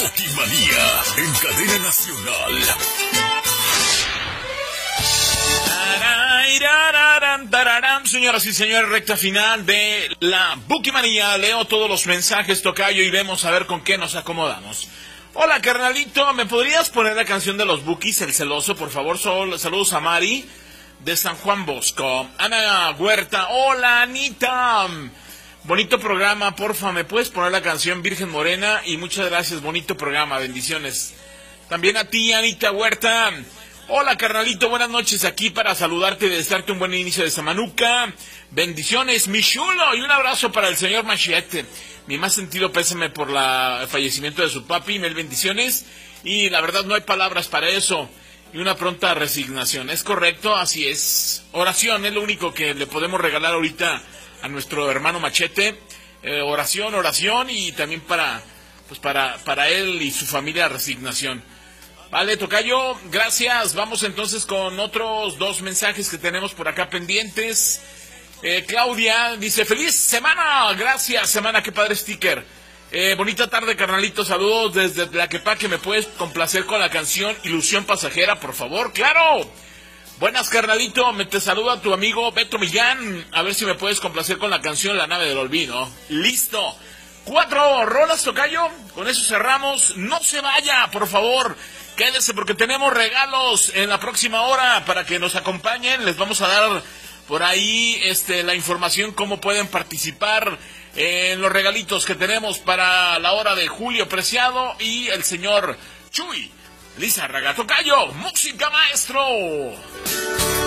Bukimanía en cadena nacional. Señoras y señores, recta final de la Bukimanía. Leo todos los mensajes, tocayo, y vemos a ver con qué nos acomodamos. Hola, carnalito, ¿me podrías poner la canción de los Bukis, El Celoso, por favor? Saludos a Mari, de San Juan Bosco. Ana Huerta, hola, Anita. Bonito programa, porfa, ¿me puedes poner la canción Virgen Morena? Y muchas gracias, bonito programa, bendiciones. También a ti, Anita Huerta. Hola, carnalito, buenas noches, aquí para saludarte y desearte un buen inicio de Samanuca. Bendiciones, mi chulo, y un abrazo para el señor Machete. Mi más sentido pésame por el fallecimiento de su papi, mil bendiciones. Y la verdad no hay palabras para eso. Y una pronta resignación, ¿es correcto? Así es. Oración es lo único que le podemos regalar ahorita a nuestro hermano Machete. Oración, y también para él y su familia, resignación. Vale, tocayo, gracias. Vamos entonces con otros dos mensajes que tenemos por acá pendientes. Claudia dice, feliz semana, gracias, semana, qué padre sticker. Bonita tarde, carnalito, saludos desde Tlaquepaque. ¿Me puedes complacer con la canción Ilusión Pasajera, por favor? ¡Claro! Buenas, carnalito, te saluda tu amigo Beto Millán. A ver si me puedes complacer con la canción La Nave del Olvido. ¡Listo! 4 rolas, tocayo, con eso cerramos. No se vaya, por favor. Quédese porque tenemos regalos en la próxima hora para que nos acompañen. Les vamos a dar por ahí la información, cómo pueden participar en los regalitos que tenemos para la hora de Julio Preciado y el señor Chuy Lizárraga. Tocayo, música, maestro.